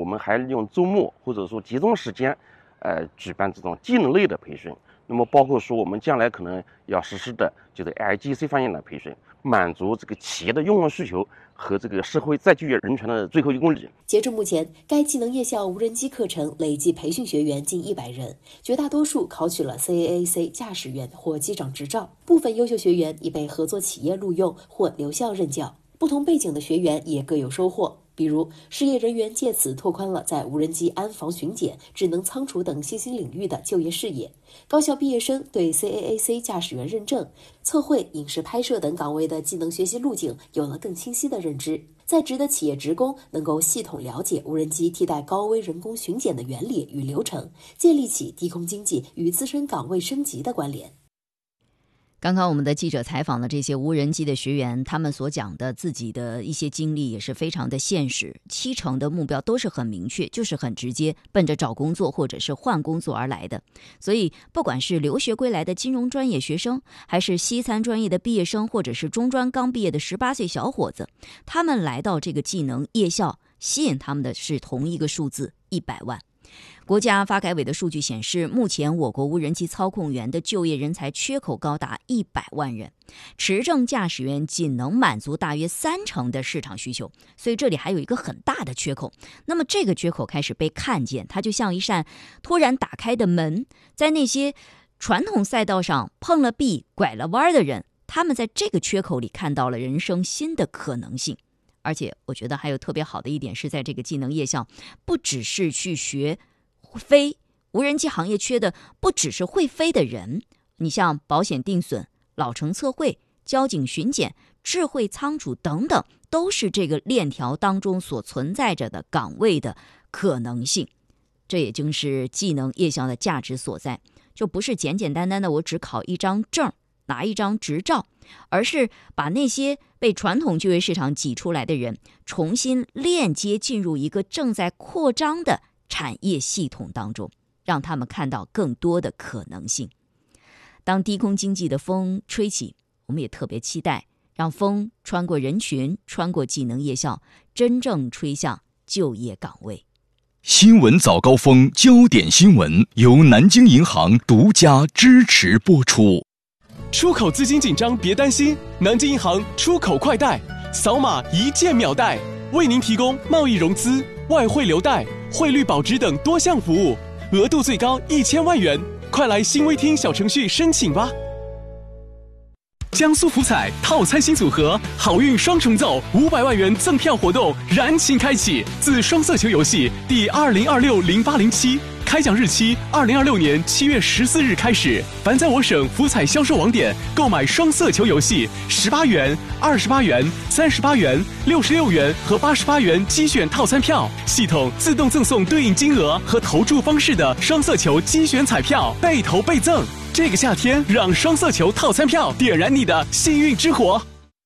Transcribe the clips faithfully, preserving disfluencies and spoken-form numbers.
们还利用周末或者说集中时间，呃，举办这种技能类的培训。那么包括说我们将来可能要实施的就是 I G C 方面的培训，满足这个企业的用户需求和这个社会再就业人权的最后一公里。 截至目前，该技能夜校无人机课程累计培训学员近一百人，绝大多数考取了 C A A C 驾驶员或机长执照，部分优秀学员已被合作企业录用或留校任教。不同背景的学员也各有收获。比如，事业人员借此拓宽了在无人机安防巡检、智能仓储等新兴领域的就业视野；高校毕业生对 C A A C 驾驶员认证、测绘、影视拍摄等岗位的技能学习路径有了更清晰的认知；在职的企业职工能够系统了解无人机替代高危人工巡检的原理与流程，建立起低空经济与自身岗位升级的关联。 刚刚我们的记者采访了这些无人机的学员，他们所讲的自己的一些经历也是非常的现实，七成的目标都是很明确，就是很直接，奔着找工作或者是换工作而来的。所以不管是留学归来的金融专业学生，还是西餐专业的毕业生，或者是中专刚毕业的十八岁小伙子，他们来到这个技能夜校，吸引他们的是同一个数字，一百万。国家发改委的数据显示，目前我国无人机操控员的就业人才缺口高达一百万人，持证驾驶员仅能满足大约三成的市场需求，所以这里还有一个很大的缺口。那么这个缺口开始被看见，它就像一扇突然打开的门，在那些传统赛道上碰了壁、拐了弯的人，他们在这个缺口里看到了人生新的可能性。而且我觉得还有特别好的一点是，在这个技能夜校，不只是去学飞，无人机行业缺的不只是会飞的人，你像保险定损、老成测绘、交警巡检、智慧仓储等等，都是这个链条当中所存在着的岗位的可能性。这也正是技能夜校的价值所在，就不是简简单单的我只考一张证、拿一张执照，而是把那些被传统就业市场挤出来的人重新链接进入一个正在扩张的产业系统当中，让他们看到更多的可能性。当低空经济的风吹起，我们也特别期待让风穿过人群，穿过技能夜校，真正吹向就业岗位。 新闻早高峰，焦点新闻由南京银行独家支持播出。 出口资金紧张别担心，南京银行出口快贷，扫码一键秒贷，为您提供贸易融资、外汇留贷、汇率保值等多项服务，额度最高一千万元，快来新微听小程序申请吧。江苏福彩套餐新组合，好运双重奏，五百万元赠票活动燃情开启，自双色球游戏第二零二六零八零七。开奖日期二零二六年七月十四日开始，凡在我省福彩销售网点购买双色球游戏十八元、二十八元、三十八元、六十六元和八十八元机选套餐票，系统自动赠送对应金额和投注方式的双色球机选彩票，倍投倍赠。这个夏天，让双色球套餐票点燃你的幸运之火。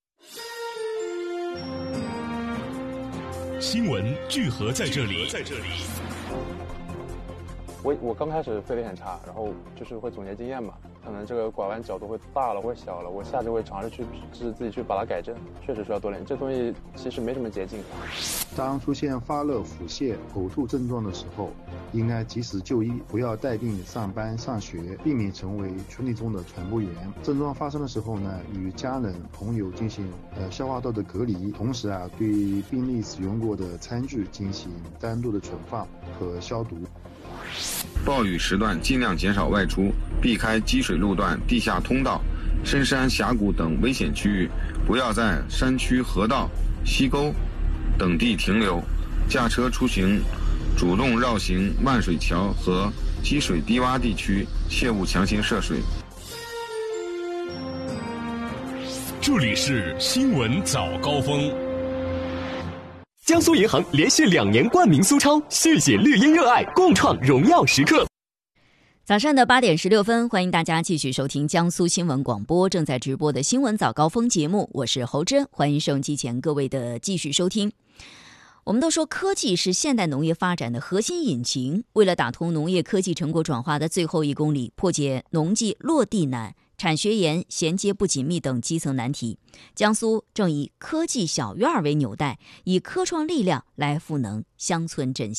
新闻聚合在这里。 我我刚开始飞得很差，然后就是会总结经验嘛，可能这个拐弯角度会大了或小了，我下次会尝试去就是自己去把它改正，确实需要多练。这东西其实没什么捷径。 当出现发热、腹泻、呕吐症状的时候，应该及时就医，不要带病上班上学，避免成为群体中的传播源。症状发生的时候呢，与家人、朋友进行呃消化道的隔离，同时啊，对病例使用过的餐具进行单独的存放和消毒。 暴雨时段尽量减少外出，避开积水路段、地下通道、深山峡谷等危险区域，不要在山区、河道、溪沟等地停留。驾车出行主动绕行万水桥和积水低洼地区，切勿强行涉水。 这里是新闻早高峰。 江苏银行连续两年冠名苏超，续写绿茵热爱，共创荣耀时刻。 早上的八点十六分，欢迎大家继续收听江苏新闻广播正在直播的新闻早高峰节目，我是侯珍，欢迎收音机前各位的继续收听。我们都说科技是现代农业发展的核心引擎，为了打通农业科技成果转化的最后一公里，破解农技落地难、产学研衔接不紧密等基层难题，江苏正以科技小院为纽带，以科创力量来赋能乡村振兴。